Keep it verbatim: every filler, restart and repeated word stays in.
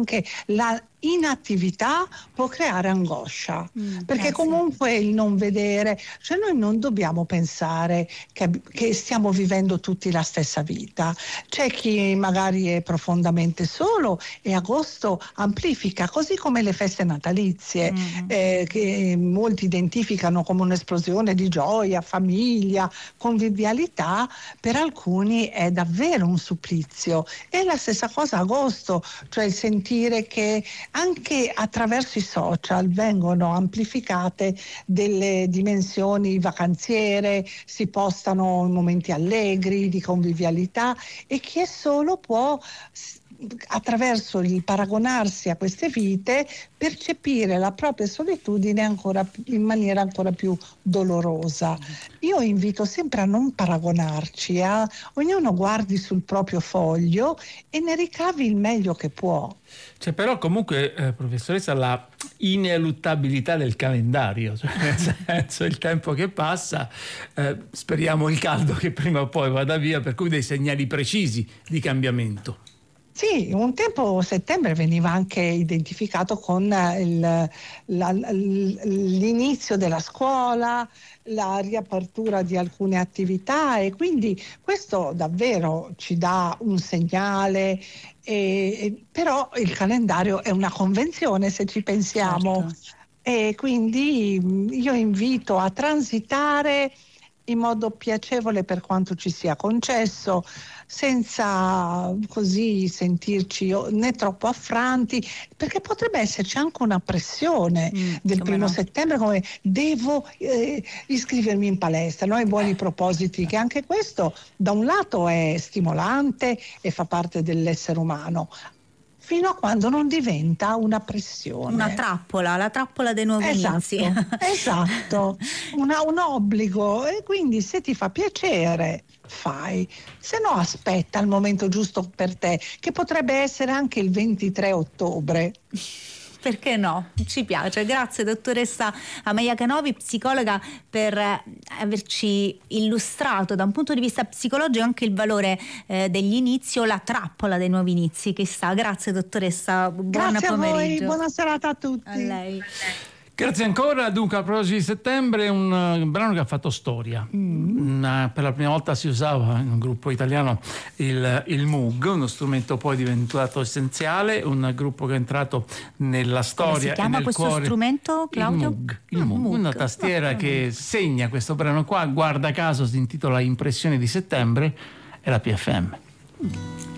anche la inattività può creare angoscia, mm, perché eh, comunque sì. il non vedere, cioè noi non dobbiamo pensare che, che stiamo vivendo tutti la stessa vita. C'è chi magari è profondamente solo e agosto amplifica, così come le feste natalizie, mm. eh, che molti identificano come un'esplosione di gioia, famiglia, convivialità, per alcuni è davvero un supplizio. E la stessa cosa agosto, cioè il sentire che anche attraverso i social vengono amplificate delle dimensioni vacanziere, si postano momenti allegri, di convivialità, e chi è solo può, attraverso il paragonarsi a queste vite, percepire la propria solitudine ancora in maniera ancora più dolorosa. Io invito sempre a non paragonarci, a ognuno guardi sul proprio foglio e ne ricavi il meglio che può. C'è però comunque, eh, professoressa, la ineluttabilità del calendario, cioè nel senso, il tempo che passa, eh, speriamo il caldo che prima o poi vada via, per cui dei segnali precisi di cambiamento. Sì, un tempo settembre veniva anche identificato con il, la, l'inizio della scuola, la riapertura di alcune attività, e quindi questo davvero ci dà un segnale, e, però il calendario è una convenzione, se ci pensiamo. Certo. E quindi io invito a transitare in modo piacevole per quanto ci sia concesso, senza così sentirci né troppo affranti, perché potrebbe esserci anche una pressione Mm, del primo no. settembre, come devo eh, iscrivermi in palestra, no? I buoni propositi, che anche questo da un lato è stimolante e fa parte dell'essere umano, fino a quando non diventa una pressione. Una trappola, la trappola dei nuovi esatto, inizi. Esatto, una, un obbligo, e quindi se ti fa piacere fai, se no aspetta il momento giusto per te, che potrebbe essere anche il ventitré ottobre. Perché no? Ci piace. Grazie dottoressa Amaia Canovi, psicologa, per averci illustrato da un punto di vista psicologico anche il valore eh, degli inizi o la trappola dei nuovi inizi. Che sa. Grazie dottoressa, buon Grazie pomeriggio. a voi, buona serata a tutti. A lei. Grazie ancora. Dunque, a proposito di settembre, un, un brano che ha fatto storia. Mm. Una, per la prima volta si usava in un gruppo italiano il, il Moog, uno strumento poi diventato essenziale, un gruppo che è entrato nella storia. Come si chiama e nel questo cuore, strumento, Claudio? Il Moog, il Ah, Moog, Moog. una tastiera Ah, che segna questo brano qua, guarda caso si intitola Impressioni di settembre, e la P F M.